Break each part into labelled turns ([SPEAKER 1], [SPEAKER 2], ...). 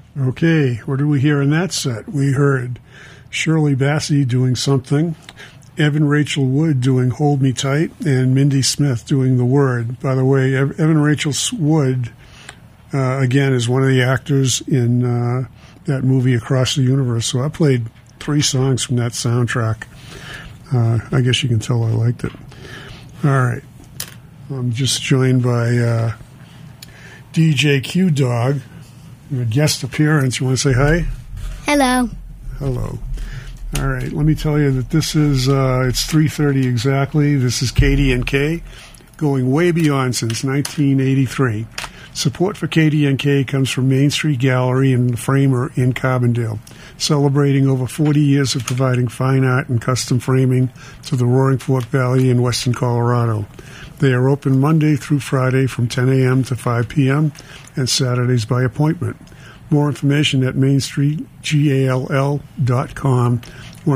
[SPEAKER 1] Okay, what did we hear in that set? We heard Shirley Bassey doing Something, Evan Rachel Wood doing Hold Me Tight, and Mindy Smith doing The Word. By the way, Evan Rachel Wood, again, is one of the actors in that movie Across the Universe. So I played 3 songs from that soundtrack. I guess you can tell I liked it. All right. I'm just joined by DJ Q Dog, a guest appearance. You want to say hi?
[SPEAKER 2] Hello.
[SPEAKER 1] Hello. All right. Let me tell you that this is, it's 3:30 exactly. This is KDNK, going way beyond since 1983. Support for KDNK comes from Main Street Gallery and the Framer in Carbondale, celebrating over 40 years of providing fine art and custom framing to the Roaring Fork Valley in western Colorado. They are open Monday through Friday from 10 a.m. to 5 p.m. and Saturdays by appointment. More information at mainstreetgall.com or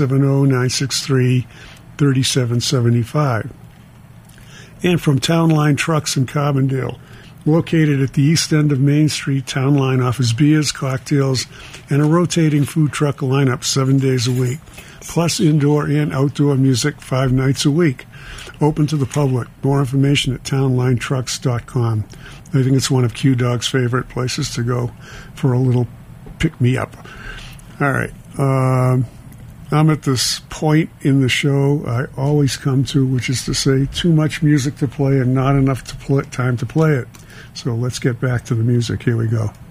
[SPEAKER 1] 970-963-3775. And from Town Line Trucks in Carbondale, located at the east end of Main Street, Town Line offers beers, cocktails, and a rotating food truck lineup 7 days a week, plus indoor and outdoor music 5 nights a week. Open to the public. More information at townlinetrucks.com. I think it's one of Q-Dog's favorite places to go for a little pick-me-up. All right. I'm at this point in the show I always come to, which is to say too much music to play and not enough time to play it. So let's get back to the music. Here we go.